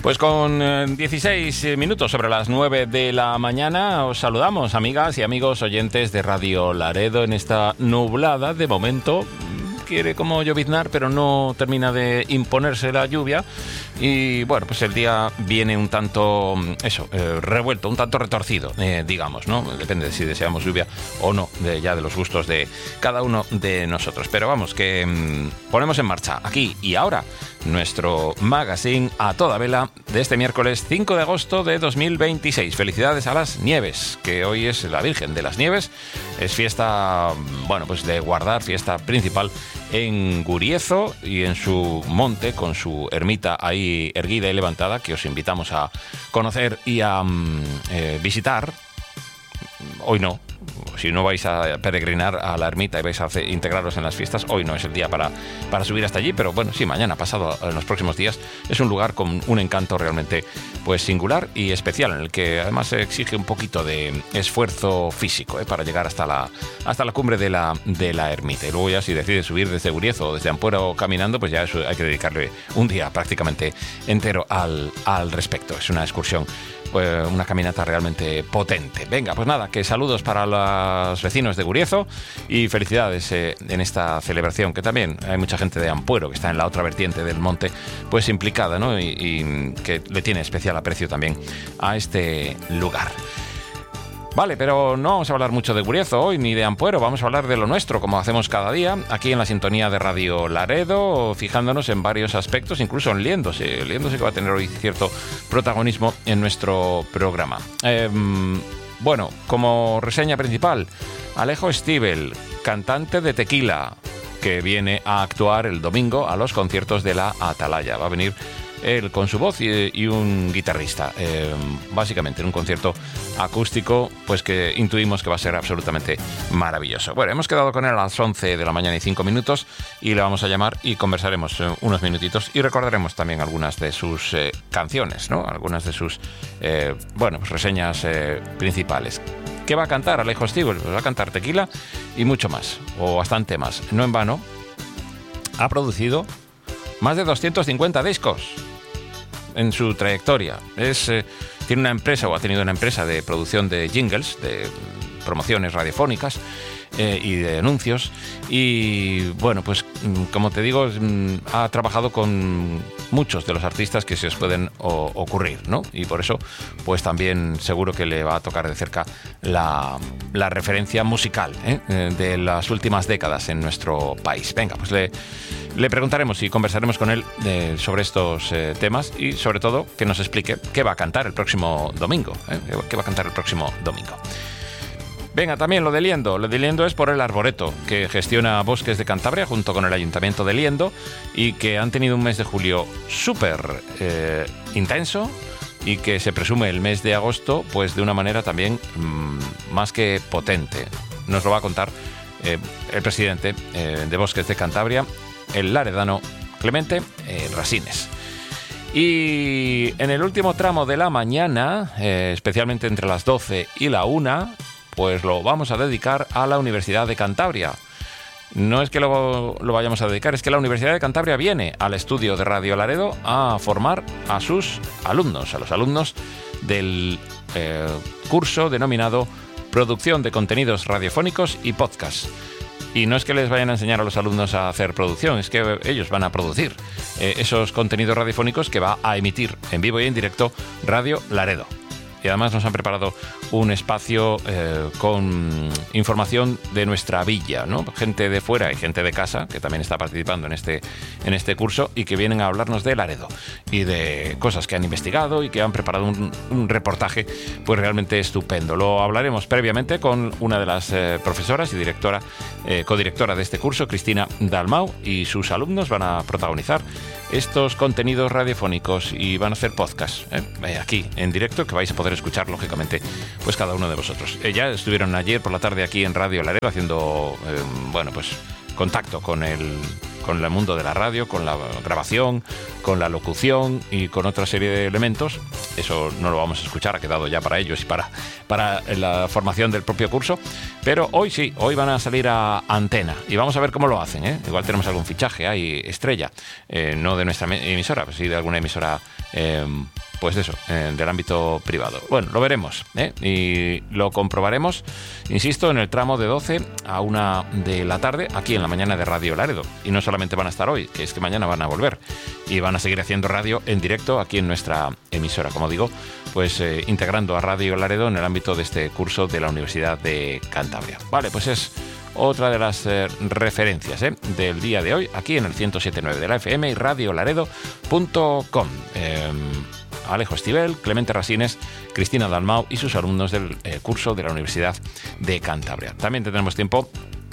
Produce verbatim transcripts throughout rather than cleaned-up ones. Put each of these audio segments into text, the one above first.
Pues con eh, dieciséis minutos sobre las nueve de la mañana os saludamos, amigas y amigos oyentes de Radio Laredo, en esta nublada, de momento quiere como lloviznar, pero no termina de imponerse la lluvia. Y bueno, pues el día viene un tanto, eso, eh, revuelto, un tanto retorcido, eh, digamos, ¿no? Depende de si deseamos lluvia o no, de, ya de los gustos de cada uno de nosotros. Pero vamos, que mmm, ponemos en marcha aquí y ahora nuestro magazine a toda vela de este miércoles cinco de agosto de dos mil veintiséis. Felicidades a las Nieves, que hoy es la Virgen de las Nieves. Es fiesta, bueno, pues de guardar, fiesta principal en Guriezo y en su monte, con su ermita ahí erguida y levantada, que os invitamos a conocer y a mm, eh, visitar. Hoy no. Si no vais a peregrinar a la ermita y vais a hacer, integraros en las fiestas, hoy no es el día para, para subir hasta allí, pero bueno, sí, mañana, pasado, en los próximos días. Es un lugar con un encanto realmente pues singular y especial, en el que además se exige un poquito de esfuerzo físico ¿eh? para llegar hasta la, hasta la cumbre de la, de la ermita. Y luego ya si decides subir desde Guriezo o desde Ampuero caminando, pues ya eso hay que dedicarle un día prácticamente entero al, al respecto. Es una excursión, pues una caminata realmente potente. Venga, pues nada, que saludos para los vecinos de Guriezo y felicidades eh, en esta celebración, que también hay mucha gente de Ampuero que está en la otra vertiente del monte, pues implicada, ¿no? Y, y que le tiene especial aprecio también a este lugar. Vale, pero no vamos a hablar mucho de Guriezo hoy, ni de Ampuero, vamos a hablar de lo nuestro, como hacemos cada día, aquí en la sintonía de Radio Laredo, fijándonos en varios aspectos, incluso en Liéndose, Liéndose que va a tener hoy cierto protagonismo en nuestro programa. Eh, bueno, como reseña principal, Alejo Stivel, cantante de Tequila, que viene a actuar el domingo a los conciertos de la Atalaya. Va a venir él con su voz y, y un guitarrista, eh, básicamente en un concierto acústico, pues que intuimos que va a ser absolutamente maravilloso. Bueno, hemos quedado con él a las once de la mañana y cinco minutos y le vamos a llamar y conversaremos eh, unos minutitos y recordaremos también algunas de sus eh, canciones, ¿no? Algunas de sus, eh, bueno, pues reseñas eh, principales. ¿Qué va a cantar Alejo Stivel? Pues va a cantar Tequila y mucho más, o bastante más. No en vano, ha producido más de doscientos cincuenta discos en su trayectoria. Es, eh, tiene una empresa, o ha tenido una empresa de producción de jingles, de promociones radiofónicas eh, y de anuncios. Y bueno, pues como te digo, ha trabajado con muchos de los artistas que se os pueden o, ocurrir, ¿no? Y por eso, pues también seguro que le va a tocar de cerca la, la referencia musical ¿eh? de las últimas décadas en nuestro país. Venga, pues le, le preguntaremos y conversaremos con él eh, sobre estos eh, temas y sobre todo que nos explique qué va a cantar el próximo domingo, ¿eh? qué va a cantar el próximo domingo. Venga, también lo de Liendo. Lo de Liendo es por el Arboreto, que gestiona Bosques de Cantabria junto con el Ayuntamiento de Liendo y que han tenido un mes de julio súper eh, intenso y que se presume el mes de agosto pues de una manera también mmm, más que potente. Nos lo va a contar eh, el presidente eh, de Bosques de Cantabria, el laredano Clemente eh, Rasines. Y en el último tramo de la mañana, eh, especialmente entre las doce y la una, pues lo vamos a dedicar a la Universidad de Cantabria. No es que lo, lo vayamos a dedicar, es que la Universidad de Cantabria viene al estudio de Radio Laredo a formar a sus alumnos, a los alumnos del eh, curso denominado Producción de Contenidos Radiofónicos y Podcast. Y no es que les vayan a enseñar a los alumnos a hacer producción, es que ellos van a producir eh, esos contenidos radiofónicos que va a emitir en vivo y en directo Radio Laredo. Y además nos han preparado un espacio eh, con información de nuestra villa, ¿no? Gente de fuera y gente de casa que también está participando en este, en este curso y que vienen a hablarnos de Laredo y de cosas que han investigado y que han preparado un, un reportaje pues realmente estupendo. Lo hablaremos previamente con una de las eh, profesoras y directora, eh, codirectora de este curso, Cristina Dalmau, y sus alumnos van a protagonizar estos contenidos radiofónicos y van a hacer podcast ¿eh? aquí en directo que vais a poder escuchar lógicamente pues cada uno de vosotros. Eh, ya estuvieron ayer por la tarde aquí en Radio Laredo haciendo eh, bueno pues contacto con el con el mundo de la radio, con la grabación, con la locución y con otra serie de elementos. Eso no lo vamos a escuchar, ha quedado ya para ellos y para, para la formación del propio curso. Pero hoy sí, hoy van a salir a antena y vamos a ver cómo lo hacen, ¿eh? Igual tenemos algún fichaje ahí, estrella, eh, no de nuestra emisora, pues sí de alguna emisora, eh, pues eso, eh, del ámbito privado. Bueno, lo veremos, ¿eh? Y lo comprobaremos, insisto, en el tramo de doce a una de la tarde, aquí en la mañana de Radio Laredo. Y no solamente van a estar hoy, que es que mañana van a volver y van a seguir haciendo radio en directo aquí en nuestra emisora, como digo, pues eh, integrando a Radio Laredo en el ámbito de este curso de la Universidad de Cantabria. Vale, pues es otra de las eh, referencias eh, del día de hoy, aquí en el ciento siete punto nueve de la F M y radio laredo punto com. Eh, Alejo Estivel, Clemente Rasines, Cristina Dalmau y sus alumnos del eh, curso de la Universidad de Cantabria. También tendremos tiempo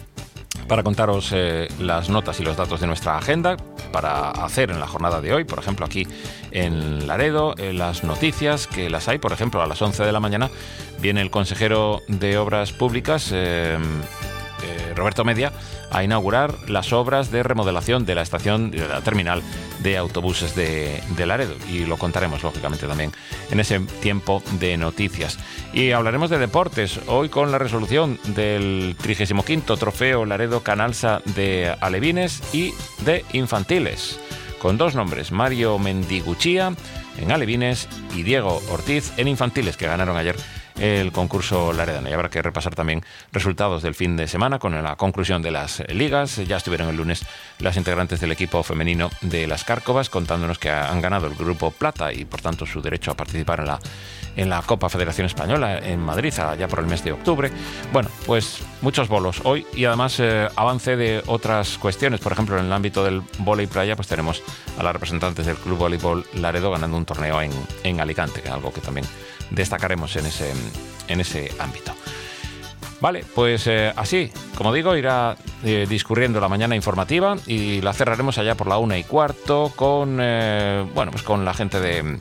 para contaros eh, las notas y los datos de nuestra agenda para hacer en la jornada de hoy, por ejemplo aquí en Laredo, eh, las noticias que las hay, por ejemplo a las once de la mañana viene el consejero de Obras Públicas, eh, eh, Roberto Media, a inaugurar las obras de remodelación de la estación, de la terminal de autobuses de, de Laredo, y lo contaremos lógicamente también en ese tiempo de noticias. Y hablaremos de deportes hoy con la resolución del trigésimo quinto Trofeo Laredo Canalsa de Alevines y de infantiles, con dos nombres, Mario Mendiguchía en alevines y Diego Ortiz en infantiles, que ganaron ayer el concurso laredano. Y habrá que repasar también resultados del fin de semana con la conclusión de las ligas. Ya estuvieron el lunes las integrantes del equipo femenino de las Cárcovas contándonos que han ganado el grupo plata y por tanto su derecho a participar en la, en la Copa Federación Española en Madrid allá por el mes de octubre. Bueno, pues muchos bolos hoy y además eh, avance de otras cuestiones. Por ejemplo, en el ámbito del vóley playa pues tenemos a las representantes del Club Voleibol Laredo ganando un torneo en, en Alicante, que es algo que también destacaremos en ese, en ese ámbito. Vale, pues eh, así, como digo, irá eh, discurriendo la mañana informativa y la cerraremos allá por la una y cuarto con, eh, bueno, pues con la gente de,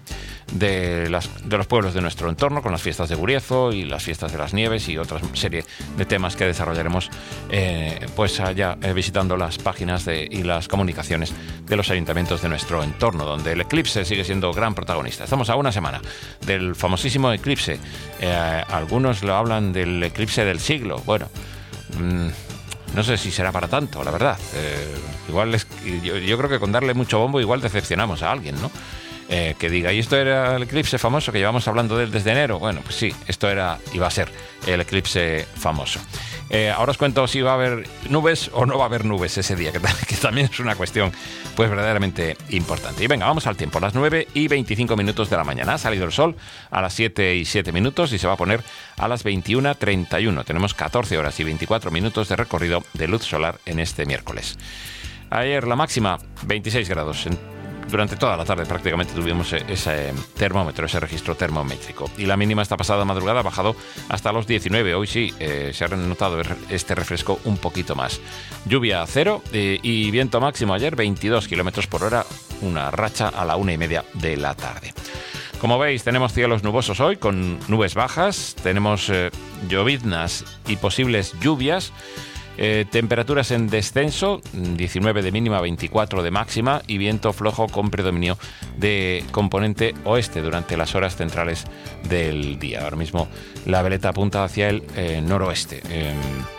de, las, de los pueblos de nuestro entorno, con las fiestas de Guriezo y las fiestas de las Nieves y otra serie de temas que desarrollaremos eh, pues allá eh, visitando las páginas de, y las comunicaciones de los ayuntamientos de nuestro entorno, donde el eclipse sigue siendo gran protagonista. Estamos a una semana del famosísimo eclipse. Eh, algunos lo hablan del eclipse del siglo. Bueno, mmm, no sé si será para tanto, la verdad. Eh, igual es, yo, yo creo que con darle mucho bombo igual decepcionamos a alguien, ¿no? Eh, que diga, ¿y esto era el eclipse famoso que llevamos hablando de él desde enero? Bueno, pues sí, esto era y va a ser el eclipse famoso. Eh, ahora os cuento si va a haber nubes o no va a haber nubes ese día, que, que también es una cuestión pues verdaderamente importante. Y venga, vamos al tiempo, las nueve y veinticinco minutos de la mañana. Ha salido el sol a las siete y siete minutos y se va a poner a las veintiuna treinta y uno. Tenemos catorce horas y veinticuatro minutos de recorrido de luz solar en este miércoles. Ayer la máxima, veintiséis grados. En Durante toda la tarde prácticamente tuvimos ese termómetro, ese registro termométrico. Y la mínima esta pasada madrugada ha bajado hasta los diecinueve. Hoy sí eh, se ha notado este refresco un poquito más. Lluvia a cero eh, y viento máximo ayer veintidós kilómetros por hora, una racha a la una y media de la tarde. Como veis, tenemos cielos nubosos hoy con nubes bajas, tenemos eh, lloviznas y posibles lluvias. Eh, temperaturas en descenso, diecinueve de mínima, veinticuatro de máxima y viento flojo con predominio de componente oeste durante las horas centrales del día. Ahora mismo la veleta apunta hacia el eh, noroeste, eh,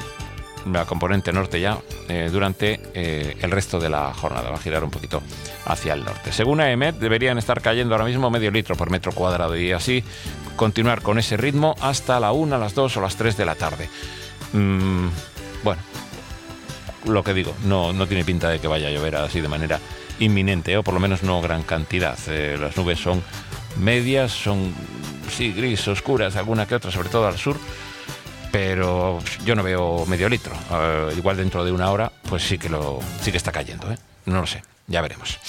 la componente norte ya eh, durante eh, el resto de la jornada va a girar un poquito hacia el norte. Según A E M E T deberían estar cayendo ahora mismo medio litro por metro cuadrado y así continuar con ese ritmo hasta la una, las dos o las tres de la tarde. Mm, Bueno, lo que digo, no, no tiene pinta de que vaya a llover así de manera inminente, o por lo menos no gran cantidad. Eh, las nubes son medias, son, sí, gris, oscuras, alguna que otra, sobre todo al sur, pero yo no veo medio litro. Uh, igual dentro de una hora, pues sí que, lo, sí que está cayendo, ¿eh? No lo sé, ya veremos.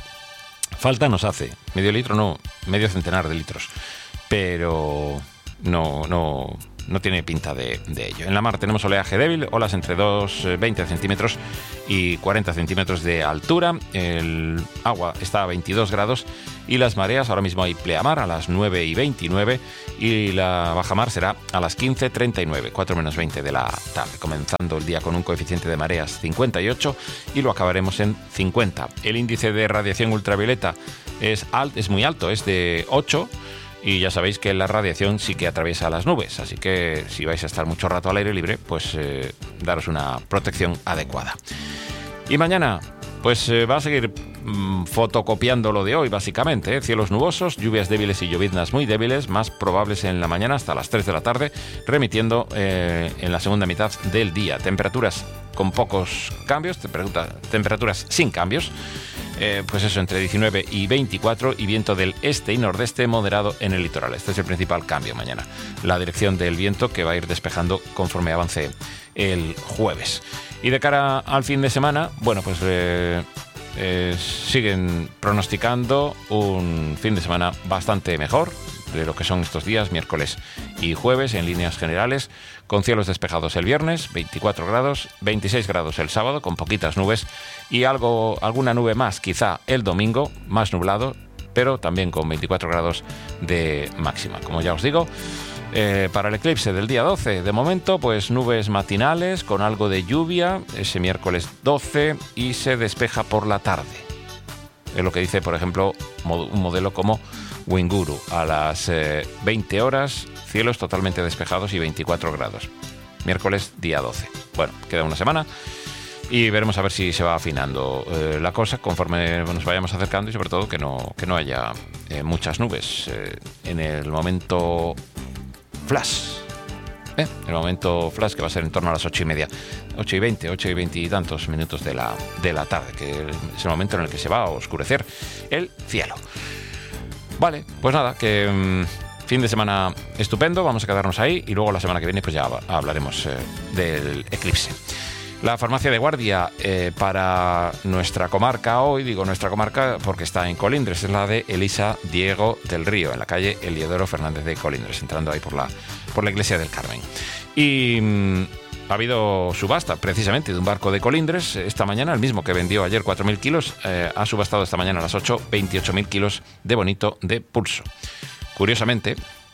Falta nos hace, medio litro no, medio centenar de litros, pero no, no... no tiene pinta de, de ello. En la mar tenemos oleaje débil, olas entre dos, veinte centímetros y cuarenta centímetros de altura. El agua está a veintidós grados y las mareas, ahora mismo hay pleamar a las nueve y veintinueve y la bajamar será a las quince treinta y nueve, cuatro menos veinte de la tarde, comenzando el día con un coeficiente de mareas cincuenta y ocho y lo acabaremos en cincuenta. El índice de radiación ultravioleta es, alt, es muy alto, es de ocho. Y ya sabéis que la radiación sí que atraviesa las nubes, así que si vais a estar mucho rato al aire libre, pues eh, daros una protección adecuada. Y mañana, pues eh, va a seguir mmm, fotocopiando lo de hoy, básicamente, ¿eh? Cielos nubosos, lluvias débiles y lloviznas muy débiles, más probables en la mañana hasta las tres de la tarde, remitiendo eh, en la segunda mitad del día. Temperaturas con pocos cambios, temperatura, temperaturas sin cambios. Eh, pues eso, entre diecinueve y veinticuatro y viento del este y nordeste moderado en el litoral. Este es el principal cambio mañana. La dirección del viento que va a ir despejando conforme avance el jueves. Y de cara al fin de semana, bueno, pues eh, eh, siguen pronosticando un fin de semana bastante mejor de lo que son estos días, miércoles y jueves, en líneas generales, con cielos despejados el viernes, veinticuatro grados, veintiséis grados el sábado, con poquitas nubes, y algo, alguna nube más quizá el domingo, más nublado, pero también con veinticuatro grados de máxima. Como ya os digo, eh, para el eclipse del día doce, de momento, pues nubes matinales con algo de lluvia, ese miércoles doce, y se despeja por la tarde. Es lo que dice, por ejemplo, un modelo como Winguru, a las eh, veinte horas, cielos totalmente despejados y veinticuatro grados. Miércoles, día doce. Bueno, queda una semana y veremos a ver si se va afinando eh, la cosa conforme nos vayamos acercando y sobre todo que no, que no haya eh, muchas nubes eh, en el momento flash. ¿eh? El momento flash que va a ser en torno a las ocho y media, ocho y veinte, ocho y veinte y tantos minutos de la, de la tarde, que es el momento en el que se va a oscurecer el cielo. Vale, pues nada, que mmm, fin de semana estupendo, vamos a quedarnos ahí y luego la semana que viene pues ya hablaremos eh, del eclipse. La farmacia de guardia eh, para nuestra comarca hoy, digo nuestra comarca porque está en Colindres, es la de Elisa Diego del Río, en la calle Eliodoro Fernández de Colindres, entrando ahí por la, por la iglesia del Carmen. Y mmm, ha habido subasta precisamente de un barco de Colindres esta mañana, el mismo que vendió ayer cuatro mil kilos, eh, ha subastado esta mañana a las ocho veintiocho mil kilos de bonito de pulso. Curiosamente,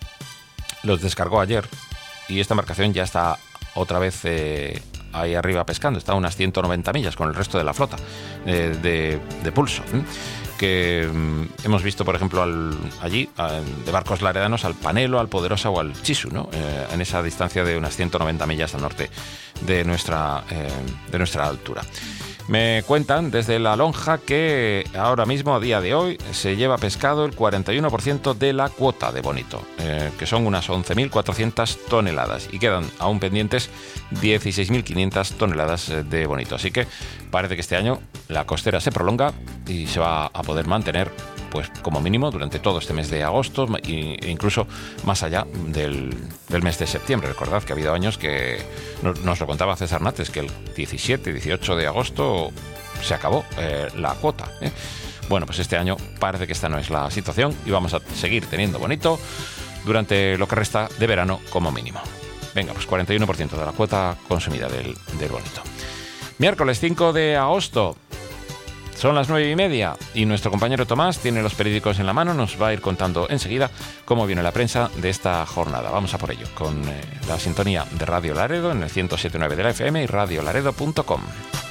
los descargó ayer y esta embarcación ya está otra vez eh, ahí arriba pescando, está a unas ciento noventa millas con el resto de la flota eh, de, de pulso. ¿eh? Que um, hemos visto, por ejemplo, al, allí, a, de barcos laredanos, al Panelo, al Poderosa o al Chisu, ¿no? Eh, en esa distancia de unas ciento noventa millas al norte de nuestra, eh, de nuestra altura. Me cuentan desde La Lonja que ahora mismo, a día de hoy, se lleva pescado el cuarenta y uno por ciento de la cuota de bonito, eh, que son unas once mil cuatrocientas toneladas, y quedan aún pendientes dieciséis mil quinientas toneladas de bonito. Así que parece que este año la costera se prolonga y se va a poder mantener, pues como mínimo durante todo este mes de agosto e incluso más allá del, del mes de septiembre. Recordad que ha habido años que nos, nos lo contaba César Nates, que el diecisiete, dieciocho de agosto se acabó eh, la cuota. ¿eh? Bueno, pues este año parece que esta no es la situación y vamos a seguir teniendo bonito durante lo que resta de verano como mínimo. Venga, pues cuarenta y uno por ciento de la cuota consumida del, del bonito. Miércoles cinco de agosto. Son las nueve y media y nuestro compañero Tomás tiene los periódicos en la mano. Nos va a ir contando enseguida cómo viene la prensa de esta jornada. Vamos a por ello con eh, la sintonía de Radio Laredo en el ciento siete punto nueve de la F M y radio laredo punto com.